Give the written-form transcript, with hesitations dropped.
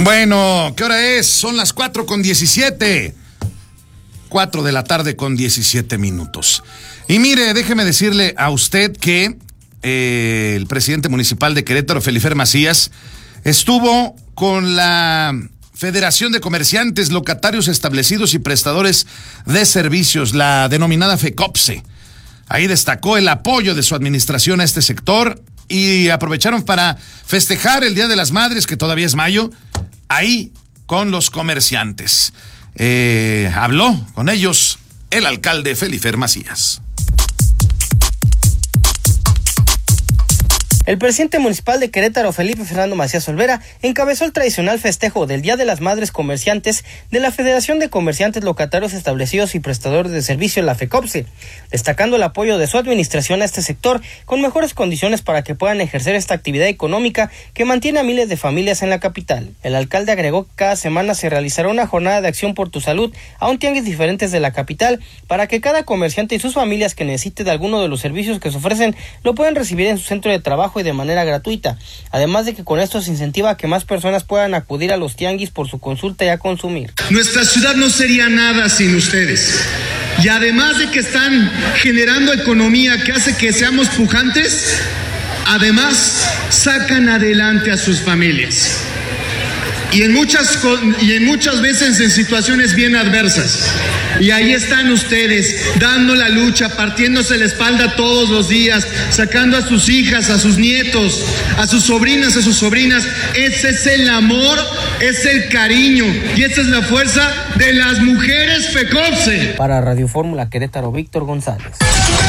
Bueno, ¿qué hora es? Son las 4:17. 4 de la tarde con 17 minutos. Y mire, déjeme decirle a usted que el presidente municipal de Querétaro, Felifer Macías, estuvo con la Federación de Comerciantes, Locatarios Establecidos y Prestadores de Servicios, la denominada FECOPSE. Ahí destacó el apoyo de su administración a este sector y aprovecharon para festejar el Día de las Madres, que todavía es mayo, ahí con los comerciantes. Habló con ellos el alcalde Felifer Macías. El presidente municipal de Querétaro, Felipe Fernando Macías Olvera, encabezó el tradicional festejo del Día de las Madres Comerciantes de la Federación de Comerciantes, Locatarios Establecidos y Prestadores de Servicio, la FECOPSE, destacando el apoyo de su administración a este sector con mejores condiciones para que puedan ejercer esta actividad económica que mantiene a miles de familias en la capital. El alcalde agregó que cada semana se realizará una jornada de acción por tu salud a un tianguis diferentes de la capital para que cada comerciante y sus familias que necesite de alguno de los servicios que se ofrecen lo puedan recibir en su centro de trabajo y de manera gratuita, además de que con esto se incentiva a que más personas puedan acudir a los tianguis por su consulta y a consumir. Nuestra ciudad no sería nada sin ustedes, y además de que están generando economía que hace que seamos pujantes, además sacan adelante a sus familias. Y en muchas veces en situaciones bien adversas. Y ahí están ustedes, dando la lucha, partiéndose la espalda todos los días, sacando a sus hijas, a sus nietos, a sus sobrinas, Ese es el amor, es el cariño y esa es la fuerza de las mujeres FECOPSE. Para Radio Fórmula Querétaro, Víctor González.